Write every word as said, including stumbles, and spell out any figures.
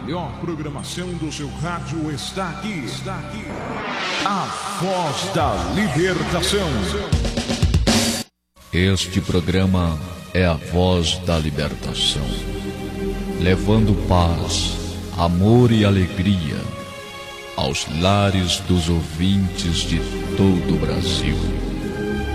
melhor programação do seu rádio está aqui, está aqui. A Voz da Libertação. Este programa é a Voz da Libertação, levando paz, amor e alegria aos lares dos ouvintes de todo o Brasil.